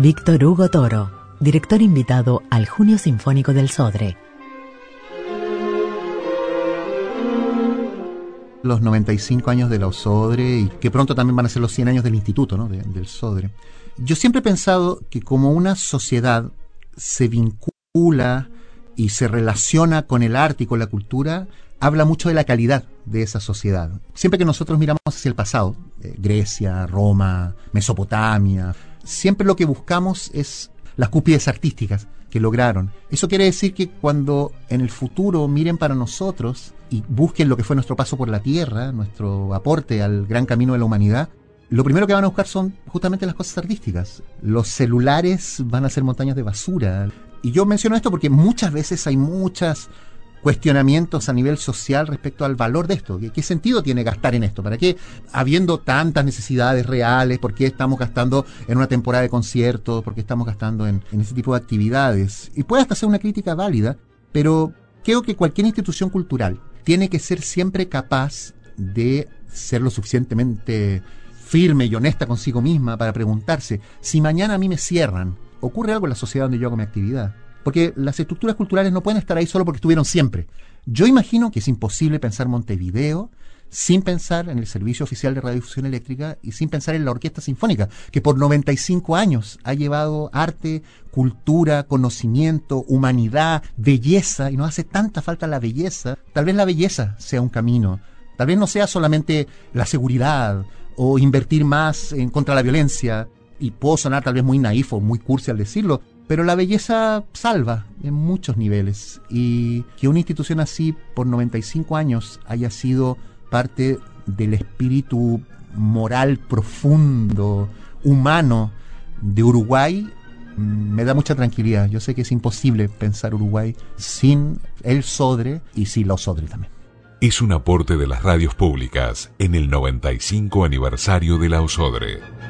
Víctor Hugo Toro, director invitado al Junio Sinfónico del Sodre. Los 95 años de la Sodre y que pronto también van a ser los 100 años del Instituto, ¿no? del Sodre. Yo siempre he pensado que como una sociedad se vincula y se relaciona con el arte y con la cultura, habla mucho de la calidad de esa sociedad. Siempre que nosotros miramos hacia el pasado, Grecia, Roma, Mesopotamia, siempre lo que buscamos es las cúspides artísticas que lograron. Eso quiere decir que cuando en el futuro miren para nosotros y busquen lo que fue nuestro paso por la Tierra, nuestro aporte al gran camino de la humanidad, lo primero que van a buscar son justamente las cosas artísticas. Los celulares van a ser montañas de basura. Y yo menciono esto porque muchas veces hay muchos cuestionamientos a nivel social respecto al valor de esto. ¿Qué sentido tiene gastar en esto? ¿Para qué? Habiendo tantas necesidades reales, ¿por qué estamos gastando en una temporada de conciertos? ¿Por qué estamos gastando en ese tipo de actividades? Y puede hasta ser una crítica válida, pero creo que cualquier institución cultural tiene que ser siempre capaz de ser lo suficientemente firme y honesta consigo misma para preguntarse, si mañana a mí me cierran, ¿ocurre algo en la sociedad donde yo hago mi actividad? Porque las estructuras culturales no pueden estar ahí solo porque estuvieron siempre. Yo imagino que es imposible pensar Montevideo sin pensar en el Servicio Oficial de Radiodifusión Eléctrica y sin pensar en la Orquesta Sinfónica, que por 95 años ha llevado arte, cultura, conocimiento, humanidad, belleza, y nos hace tanta falta la belleza. Tal vez la belleza sea un camino, tal vez no sea solamente la seguridad o invertir más en contra la violencia, y puedo sonar tal vez muy naif o muy cursi al decirlo, pero la belleza salva en muchos niveles, y que una institución así por 95 años haya sido parte del espíritu moral profundo, humano de Uruguay, me da mucha tranquilidad. Yo sé que es imposible pensar Uruguay sin el Sodre y sin la Sodre también. Es un aporte de las radios públicas en el 95 aniversario de la Sodre.